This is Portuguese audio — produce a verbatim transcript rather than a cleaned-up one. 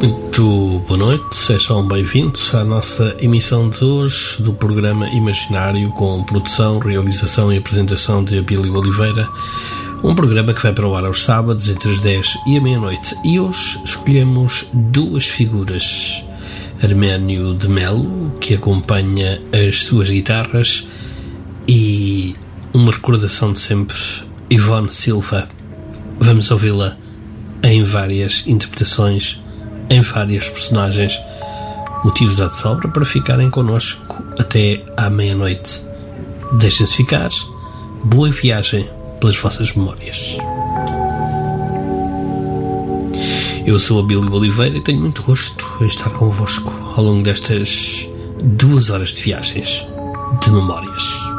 Muito boa noite, sejam bem-vindos à nossa emissão de hoje do programa Imaginário, com produção, realização e apresentação de Abílio Oliveira, um programa que vai para o ar aos sábados entre as dez e a meia-noite. E hoje escolhemos duas figuras: Arménio de Melo, que acompanha as suas guitarras, e uma recordação de sempre, Ivone Silva. Vamos ouvi-la em várias interpretações, em várias personagens. Motivos há de sobra para ficarem connosco até à meia-noite. Deixem-se ficar. Boa viagem pelas vossas memórias. Eu sou Abílio Oliveira e tenho muito gosto em estar convosco ao longo destas duas horas de viagens de memórias.